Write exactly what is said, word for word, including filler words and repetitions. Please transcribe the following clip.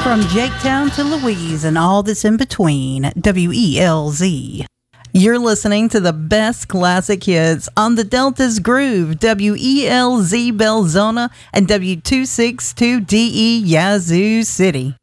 From Jaketown to Louise and all that's in between, W E L Z. You're listening to the best classic hits on the Delta's Groove, W E L Z Belzona and W two sixty-two D E Yazoo City.